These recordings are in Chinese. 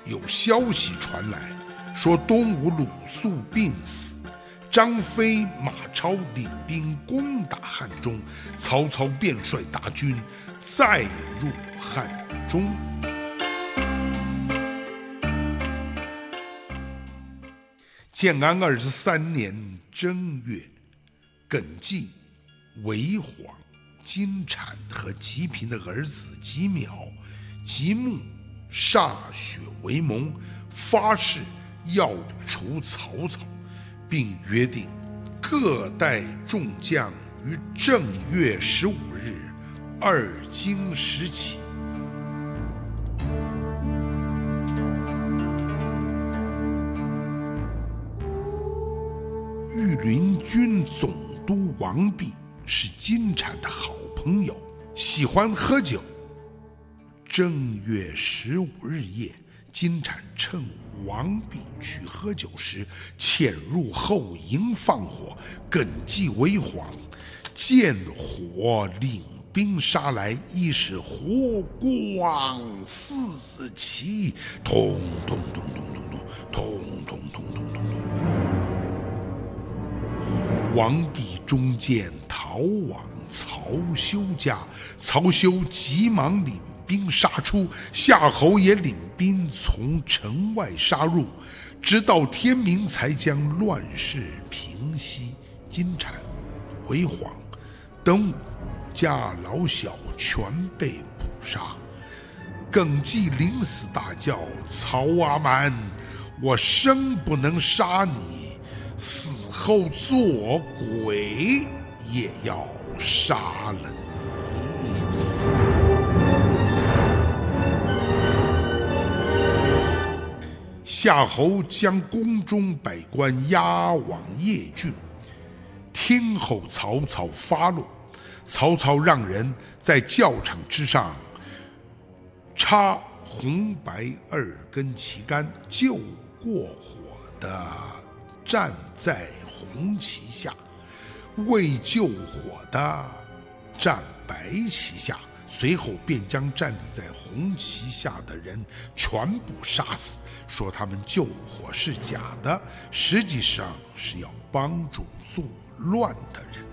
有消息传来，说东吴鲁肃病死，张飞、马超领兵攻打汉中，曹操便率大军再入汉中。建安23年正月，耿纪、韦晃、金蝉和吉平的儿子吉邈、吉穆歃血为盟，发誓要除曹操，并约定各带众将于正月15日2更时起。御林军总督王弼是金蝉的好朋友，喜欢喝酒。正月15日夜，金蝉趁王弼去喝酒时，潜入后营放火。耿纪、韦晃见火，领兵杀来，一时火光四起，通通通通通通通通通通通。王弼中箭逃往曹休家，曹休急忙领兵杀出，夏侯也领兵从城外杀入，直到天明才将乱事平息。金蝉、韦晃等5家老小全被捕杀。耿纪临死大叫：“曹阿瞒，我生不能杀你，死后做鬼也要杀了你。”夏侯将宫中百官押往邺郡，听候曹操发落。曹操让人在教场之上插红白2根旗杆，救过火的站在红旗下，未救火的站白旗下。随后便将站立在红旗下的人全部杀死，说他们救火是假的，实际上是要帮助作乱的人。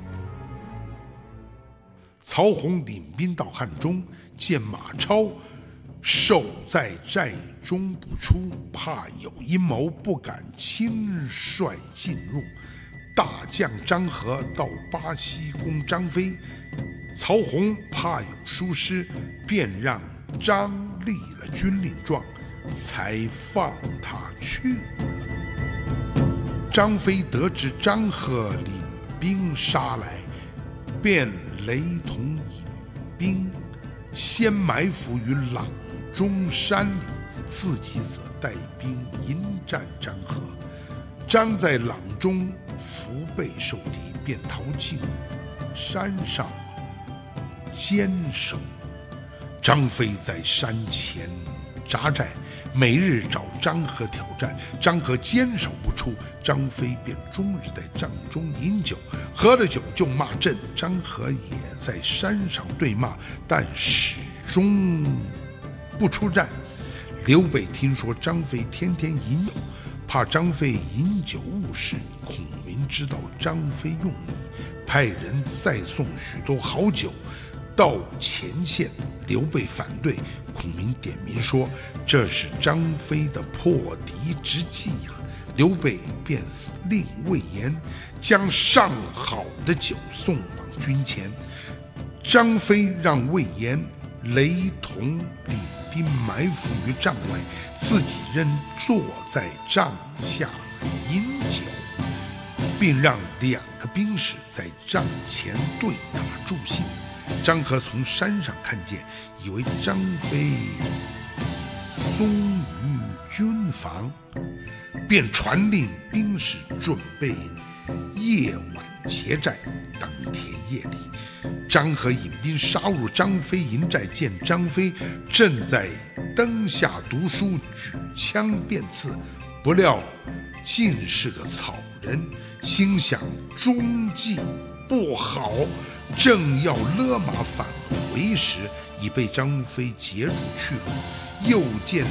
曹洪领兵到汉中，见马超守在寨中不出，怕有阴谋，不敢亲率进入。大将张合到巴西攻张飞，曹洪怕有疏失，便让张立了军令状，才放他去了。张飞得知张合领兵杀来，便雷同引兵先埋伏于朗中山里，自己则带兵迎战张合。张在朗中腹背受敌，便逃进山上坚守。张飞在山前扎寨，每日找张合挑战，张合坚守不出，张飞便终日在帐中饮酒，喝了酒就骂阵。张合也在山上对骂，但始终不出战。刘备听说张飞天天饮酒，怕张飞饮酒误事，孔明知道张飞用意，派人再送许多好酒到前线。刘备反对，孔明点名说这是张飞的破敌之计呀。刘备便令魏延将上好的酒送往军前。张飞让魏延、雷同领兵埋伏于帐外，自己仍坐在帐下饮酒，并让2个兵士在帐前对打助兴。张合从山上看见，以为张飞松于军防，便传令兵士准备夜晚劫寨。当天夜里，张合引兵杀入张飞营寨，见张飞正在灯下读书，举枪便刺，不料竟是个草人，心想中计不好，正要勒马返回时，已被张飞截住去路。又见